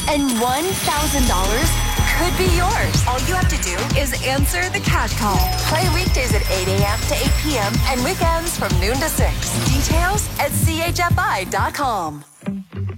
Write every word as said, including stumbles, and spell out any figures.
And one thousand dollars could be yours. All you have to do is answer the cash call. Play weekdays at eight a.m. to eight p.m. and weekends from noon to six. Details at C H F I dot com.